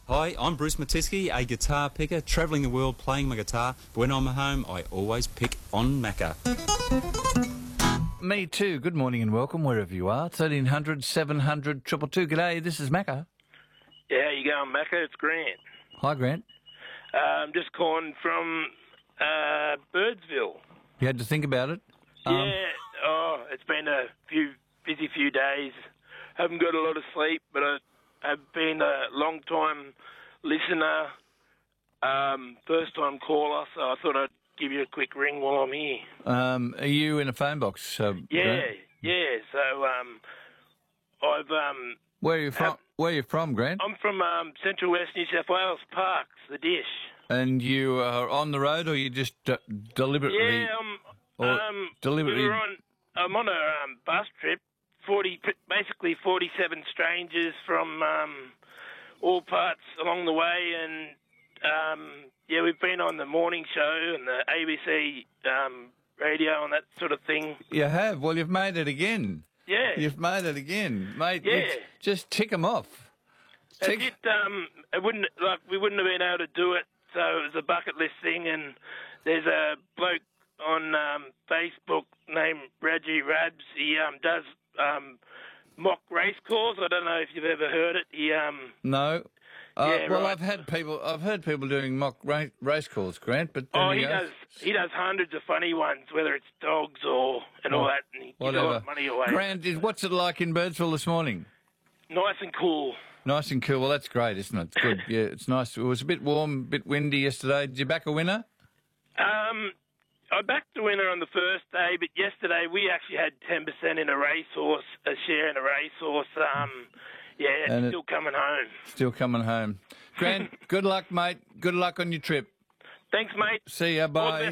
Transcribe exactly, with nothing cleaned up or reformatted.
Hi, I'm Bruce Matisky, a guitar picker, travelling the world playing my guitar. But when I'm at home, I always pick on Macca. Me too. Good morning and welcome wherever you are. thirteen hundred, seven hundred, two two two. G'day, this is Macca. Yeah, how you going, Macca? It's Grant. Hi, Grant. Uh, I'm just calling from uh, Birdsville. You had to think about it? Yeah. Um, oh, it's been a few busy few days. Haven't got a lot of sleep, but I, I've been a long time listener, um, first time caller, so I thought I'd give you a quick ring while I'm here. um, are you in a phone box? Uh, Yeah, Grant? yeah. So um, I've um, Where are you from? have- Where are you from, Grant? I'm from um, Central West New South Wales, Parks, the Dish. And you are on the road, or you just uh, deliberately? Yeah, I'm. or Um, deliberately- we were on. I'm on a um, bus trip. Forty, basically forty-seven strangers from um, all parts along the way, and um, yeah, we've been on the morning show and the A B C um, radio and that sort of thing. You have. Well, you've made it again. Yeah, You've made it again, mate. Yeah. it's- Just tick them off. that's Tick. it. Um, it wouldn't like we wouldn't have been able to do it, so it was a bucket list thing. And there's a bloke on um, Facebook named Reggie Rabs. He um, does um, mock race calls. I don't know if you've ever heard it. He um, No. Uh, Yeah, well, right. I've had people. I've heard people doing mock ra- race calls, Grant. But there oh, you he go. does he does hundreds of funny ones, whether it's dogs or and all Well, that. And he gives a Whatever. lot of money away. Grant, is- what's it like in Birdsville this morning? Nice and cool. Nice and cool. Well, that's great, isn't it? It's good. Yeah, it's nice. It was a bit warm, a bit windy yesterday. Did you back a winner? Um, I backed the winner on the first day, but yesterday we actually had ten percent in a racehorse, a share in a racehorse. Um, yeah, And it- still coming home. Still coming home. Grant, good luck, mate. Good luck on your trip. Thanks, mate. See ya. All the Bye. best.